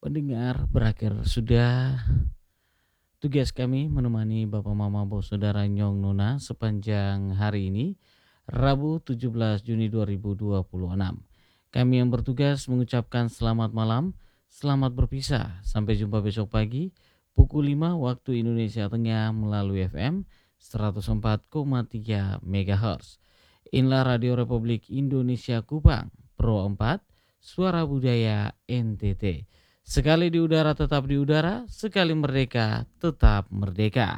Pendengar, berakhir sudah tugas kami menemani Bapak Mama Bos Saudara Nyong Nona sepanjang hari ini, Rabu 17 Juni 2026. Kami yang bertugas mengucapkan selamat malam, selamat berpisah. Sampai jumpa besok pagi pukul 5 waktu Indonesia Tengah melalui FM 104,3 MHz. Inilah Radio Republik Indonesia Kupang, Pro 4, Suara Budaya NTT. Sekali di udara tetap di udara, sekali merdeka tetap merdeka.